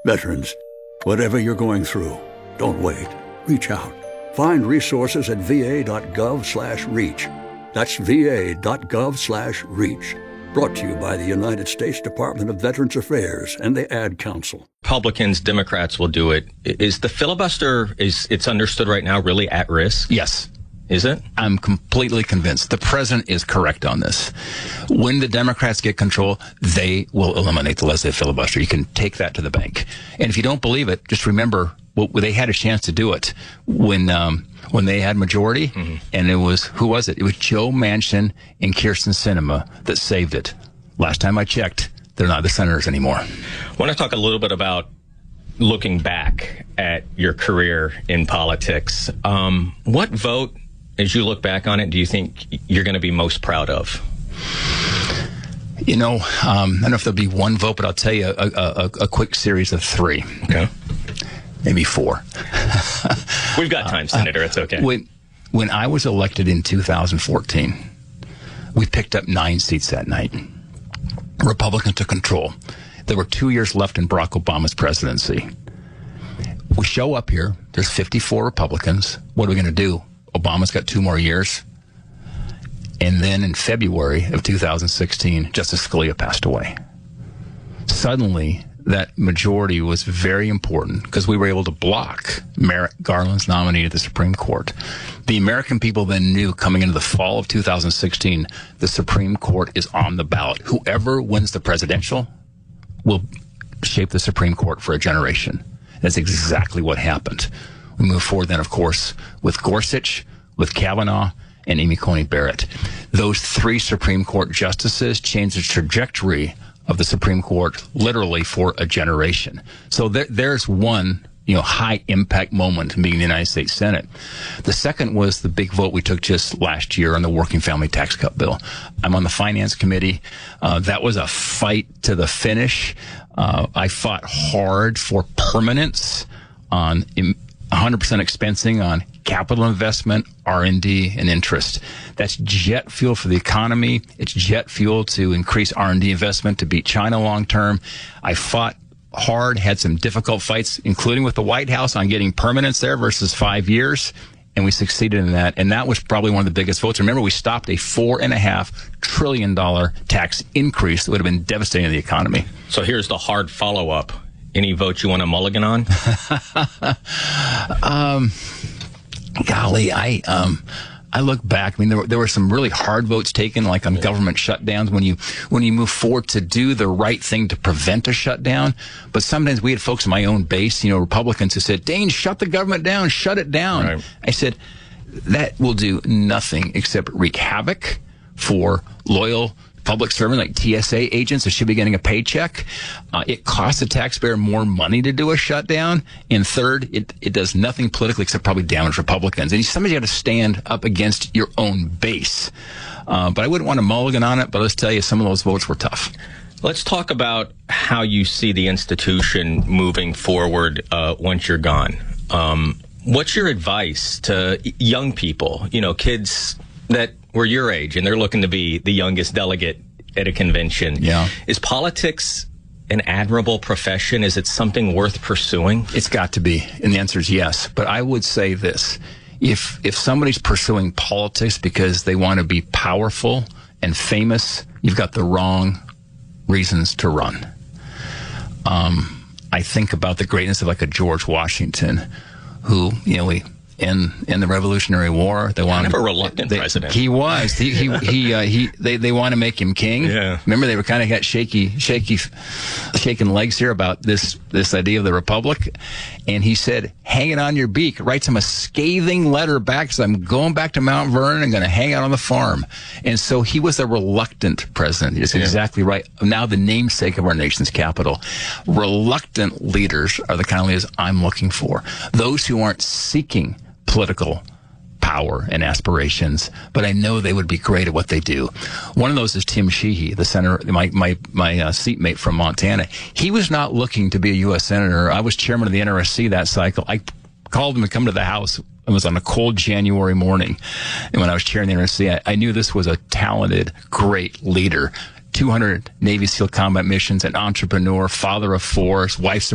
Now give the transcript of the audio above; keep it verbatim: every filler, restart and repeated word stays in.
Veterans, whatever you're going through, don't wait. Reach out. Find resources at va.gov slash reach. That's va.gov slash reach. Brought to you by the United States Department of Veterans Affairs and the Ad Council. Republicans, Democrats will do it. Is the filibuster, is it's understood right now, really at risk? Yes. Is it? I'm completely convinced. The president is correct on this. When the Democrats get control, they will eliminate the legislative filibuster. You can take that to the bank. And if you don't believe it, just remember, well, they had a chance to do it when um, when they had majority, mm-hmm. and it was, who was it? It was Joe Manchin and Kyrsten Sinema that saved it. Last time I checked, they're not the senators anymore. I want to talk a little bit about looking back at your career in politics. Um, what vote, as you look back on it, do you think you're going to be most proud of? You know, um, I don't know if there'll be one vote, but I'll tell you a, a, a quick series of three. Okay. Maybe four. We've got time, Senator. It's okay. When, when I was elected in two thousand fourteen, we picked up nine seats that night. Republicans took control. There were two years left in Barack Obama's presidency. We show up here. There's fifty-four Republicans. What are we going to do? Obama's got two more years. And then in February of two thousand sixteen, Justice Scalia passed away. Suddenly, that majority was very important because we were able to block Merrick Garland's nominee to the Supreme Court. The American people then knew coming into the fall of two thousand sixteen, the Supreme Court is on the ballot. Whoever wins the presidential will shape the Supreme Court for a generation. That's exactly what happened. We move forward then, of course, with Gorsuch, with Kavanaugh, and Amy Coney Barrett. Those three Supreme Court justices changed the trajectory of the Supreme Court literally for a generation. So there, there's one, you know, high impact moment in being in the United States Senate. The second was the big vote we took just last year on the Working Family Tax Cut bill. I'm on the Finance Committee. Uh, that was a fight to the finish. Uh, I fought hard for permanence on one hundred percent expensing on capital investment, R and D, and interest. That's jet fuel for the economy. It's jet fuel to increase R and D investment to beat China long term. I fought hard, had some difficult fights, including with the White House on getting permanence there versus five years, and we succeeded in that. And that was probably one of the biggest votes. Remember, we stopped a four and a half trillion dollar tax increase that would have been devastating to the economy. So here's the hard follow-up. Any vote you want to mulligan on? um, golly, I um, I look back. I mean, there were, there were some really hard votes taken, like on government shutdowns. When you when you move forward to do the right thing to prevent a shutdown, but sometimes we had folks in my own base, you know, Republicans who said, "Dane, shut the government down, shut it down." Right. I said, that will do nothing except wreak havoc for loyal public servants like T S A agents that should be getting a paycheck. Uh, it costs the taxpayer more money to do a shutdown. And third, it, it does nothing politically except probably damage Republicans. And somebody's got to stand up against your own base. Uh, but I wouldn't want to mulligan on it, but let's tell you, some of those votes were tough. Let's talk about how you see the institution moving forward uh, once you're gone. Um, what's your advice to young people, you know, kids that were your age and they're looking to be the youngest delegate at a convention? Yeah. Is politics an admirable profession? Is it something worth pursuing? It's got to be. And the answer is yes. But I would say this. If if somebody's pursuing politics because they want to be powerful and famous, you've got the wrong reasons to run. Um, I think about the greatness of like a George Washington, who, you know, we in in the Revolutionary War, they wanted kind of a reluctant they, president. He was. He he he. Uh, he they they want to make him king. Yeah. Remember, they were kind of got shaky, shaky, shaking legs here about this this idea of the republic, and he said, "Hang it on your beak." Writes him a scathing letter back. Says, "I'm going back to Mount Vernon. I'm going to hang out on the farm." And so he was a reluctant president. He's yeah. exactly right. Now the namesake of our nation's capital. Reluctant leaders are the kind of leaders I'm looking for. Those who aren't seeking political power and aspirations, but I know they would be great at what they do. One of those is Tim Sheehy, the senator, my my my uh, seatmate from Montana. He was not looking to be a U S senator. I was chairman of the N R S C that cycle. I called him to come to the House. It was on a cold January morning, and when I was chairing the N R S C, I, I knew this was a talented, great leader. two hundred Navy SEAL combat missions, an entrepreneur, father of four, wife's